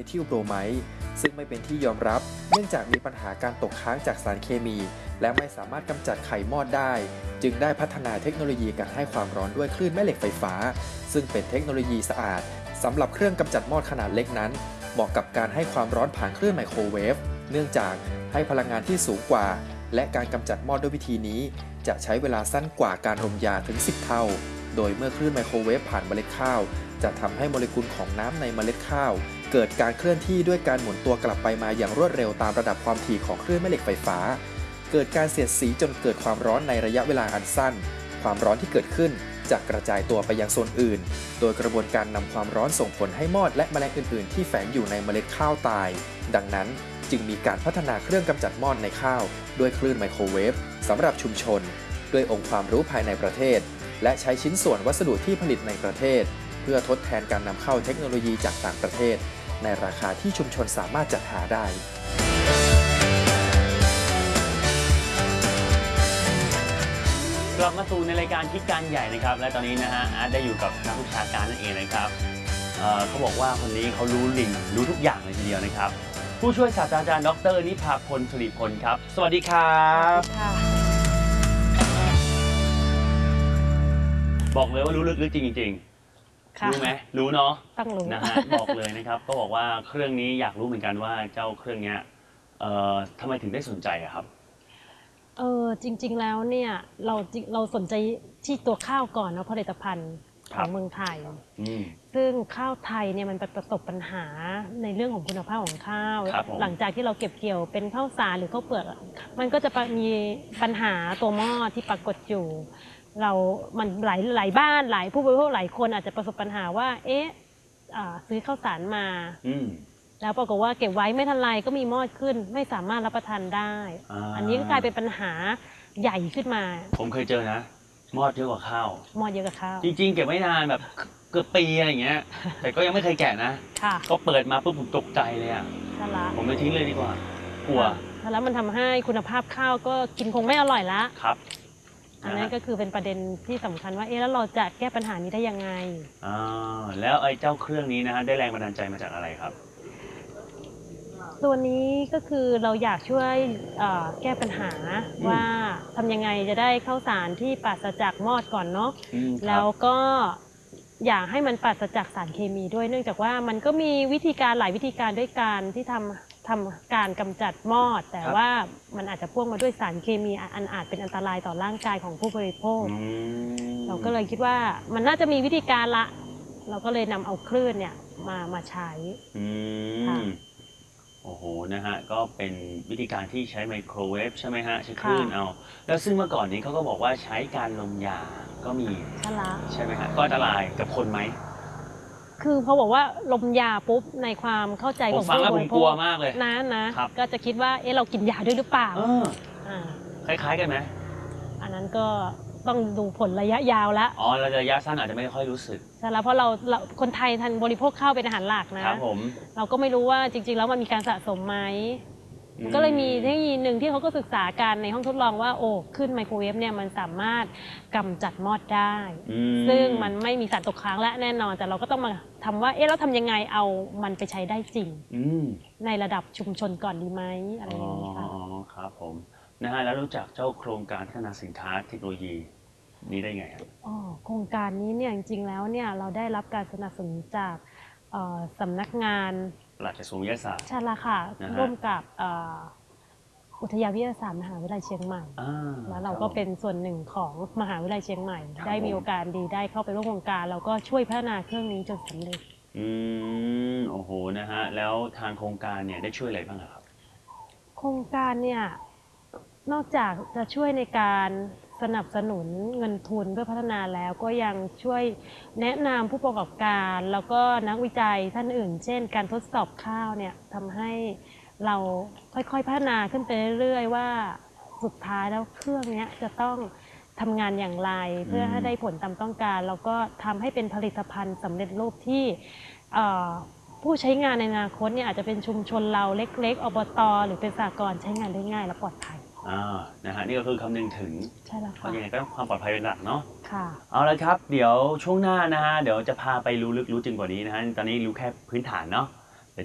ทิลโบรไมด์ซึ่งไม่เป็นที่ยอมรับเนื่องจากมีปัญหาการตกค้างจากสารเคมีและไม่สามารถกำจัดไขมอดได้จึงได้พัฒนาเทคโนโลยีการให้ความร้อนด้วยคลื่นแม่เหล็กไฟฟ้าซึ่งเป็นเทคโนโลยีสะอาดสำหรับเครื่องกำจัดมอดขนาดเล็กนั้นเหมาะกับการให้ความร้อนผ่านคลื่นไมโครเวฟเนื่องจากให้พลังงานที่สูงกว่าและการกำจัดมอดด้วยวิธีนี้จะใช้เวลาสั้นกว่าการรมยาถึง10เท่าโดยเมื่อคลื่นไมโครเวฟผ่านเมล็ดข้าวจะทำให้โมเลกุลของน้ำในเมล็ดข้าวเกิดการเคลื่อนที่ด้วยการหมุนตัวกลับไปมาอย่างรวดเร็วตามระดับความถี่ของคลื่นแม่เหล็กไฟฟ้าเกิดการเสียดสีจนเกิดความร้อนในระยะเวลาอันสั้นความร้อนที่เกิดขึ้นจะกระจายตัวไปยังโซนอื่นโดยกระบวนการนำความร้อนส่งผลให้มอดและแมลงอื่นๆที่แฝงอยู่ในเมล็ดข้าวตายดังนั้นจึงมีการพัฒนาเครื่องกำจัดมอดในข้าวด้วยคลื่นไมโครเวฟสำหรับชุมชนด้วยองค์ความรู้ภายในประเทศและใช้ชิ้นส่วนวัสดุที่ผลิตในประเทศเพื่อทดแทนการนำเข้าเทคโนโลยีจากต่างประเทศในราคาที่ชุมชนสามารถจัดหาได้กลับมาสู่ในรายการคิดการใหญ่นะครับและตอนนี้นะฮะอาร์ตได้อยู่กับนักวิชาการนั่นเองนะครับเขาบอกว่าคนนี้เขารู้ทุกอย่างเลยทีเดียวนะครับผู้ช่วยศาสตราจารย์ดร.นิพาพล สิริพลครับสวัสดีครับบอกเลยว่ารู้ลึกจริงๆรู้ไหมรู้เนาะต้องรู้นะฮะบอกเลยนะครับก็บอกว่าเครื่องนี้อยากรู้เหมือนกันว่าเจ้าเครื่องนี้ทำไมถึงได้สนใจอะครับจริงๆแล้วเนี่ยเราสนใจที่ตัวข้าวก่อนเนาะผลิตภัณฑ์ของเมืองไทยซึ่งข้าวไทยเนี่ยมันประสบปัญหาในเรื่องของคุณภาพของข้าวหลังจากที่เราเก็บเกี่ยวเป็นข้าวสารหรือข้าวเปลือกมันก็จะมีปัญหาตัวมอดที่ปรากฏอยู่มันหลายบ้านหลายผู้บริโภคหลายคนอาจจะประสบปัญหาว่าซื้อข้าวสารมาแล้วปรากฏว่าเก็บไว้ไม่ทันไรก็มีมอดขึ้นไม่สามารถรับประทานได้อันนี้ก็กลายเป็นปัญหาใหญ่ขึ้นมาผมเคยเจอนะมอดเยอะกว่าข้าวมอดเยอะกว่าข้าวจริงๆเก็บไม่นานแบบเกือบปีอะไรอย่างเงี้ยแต่ก็ยังไม่เคยแกะนะก็เปิดมาปุ๊บผมตกใจเลยอ่ะผมเลยทิ้งเลยดีกว่ากลัวแล้วมันทำให้คุณภาพข้าวก็กินคงไม่อร่อยละครับอันนั้นก็คือเป็นประเด็นที่สำคัญว่าแล้วเราจะแก้ปัญหานี้ได้ยังไงแล้วไอ้เจ้าเครื่องนี้นะฮะได้แรงบันดาลใจมาจากอะไรครับตัวนี้ก็คือเราอยากช่วยแก้ปัญหาว่าทำยังไงจะได้ข้าวสารที่ปราศจากมอดก่อนเนาะแล้วก็อยากให้มันปราศจากสารเคมีด้วยเนื่องจากว่ามันก็มีวิธีการหลายวิธีการด้วยการที่ทำการกำจัดมอดแต่ว่ามันอาจจะพ่วงมาด้วยสารเคมีอันอาจเป็นอันตรายต่อร่างกายของผู้บริโภคเราก็เลยคิดว่ามันน่าจะมีวิธีการละเราก็เลยนำเอาคลื่นเนี่ยมาใช้โอ้โหนะฮะก็เป็นวิธีการที่ใช้ไมโครเวฟใช่ไหมฮะใช้คลื่นเอาแล้วซึ่งเมื่อก่อนนี้เขาก็บอกว่าใช้การลมยาก็มีใช่ไหมฮะก็อันตรายกับคนไหมคือพอบอกว่าลมยาปุ๊บในความเข้าใจของผู้บริโภคผมกลัวมากเลยนะก็จะคิดว่าเรากินยาด้วยหรือเปล่าคล้ายๆกันไหมอันนั้นก็ต้องดูผลระยะยาวแล้วระยะสั้นอาจจะไม่ค่อยรู้สึกใช่แล้วเพราะเราคนไทยทันบริโภคข้าวเป็นอาหารหลักนะครับผมเราก็ไม่รู้ว่าจริงๆแล้วมันมีการสะสมไหมก็เลยมีเทคโนโลยีหนึ่งที่เขาก็ศึกษาการในห้องทดลองว่าขึ้นไมโครเวฟเนี่ยมันสามารถกำจัดมอดได้ซึ่งมันไม่มีสารตกค้างและแน่นอนแต่เราก็ต้องมาทำว่าเราทำยังไงเอามันไปใช้ได้จริงในระดับชุมชนก่อนดีไหมอะไรอย่างนี้ค่ะครับผมนะฮะแล้วรู้จักเจ้าโครงการพัฒนาสินค้าเทคโนโลยีนี้ได้ไงครับโครงการนี้เนี่ยจริงๆแล้วเนี่ยเราได้รับการสนับสนุนจากสำนักงานหลักกระทรวงวิทยาศาสตร์ใช่ละค่ะร่วมกับอุทยานวิทยาศาสตร์มหาวิทยาลัยเชียงใหม่แล้วเราก็เป็นส่วนหนึ่งของมหาวิทยาลัยเชียงใหม่ได้มีโอกาสดีได้เข้าไปร่วมโครงการแล้วก็ช่วยพัฒนาเครื่องนี้จนสำเร็จโอ้โหนะฮะแล้วทางโครงการเนี่ยได้ช่วยอะไรบ้างครับโครงการเนี่ยนอกจากจะช่วยในการสนับสนุนเงินทุนเพื่อพัฒนาแล้วก็ยังช่วยแนะนำผู้ประกอบการแล้วก็นักวิจัยท่านอื่นเช่นการทดสอบข้าวเนี่ยทำให้เราค่อยๆพัฒนาขึ้นไปเรื่อยๆว่าสุดท้ายแล้วเครื่องนี้จะต้องทำงานอย่างไรเพื่อให้ได้ผลตามต้องการแล้วก็ทำให้เป็นผลิตภัณฑ์สำเร็จรูปที่ผู้ใช้งานในอนาคตเนี่ยอาจจะเป็นชุมชนเราเล็กๆอบต.หรือเป็นสหกรณ์ใช้งานได้ง่ายและปลอดภัยนะฮะนี่ก็คือคำนึงถึงใช่แล้วค่ะยังไงก็ความปลอดภัยเป็นหลักเนาะค่ะเอาละครับเดี๋ยวช่วงหน้านะฮะเดี๋ยวจะพาไปรู้ลึกรู้จริงกว่านี้นะฮะตอนนี้รู้แค่พื้นฐานเนาะ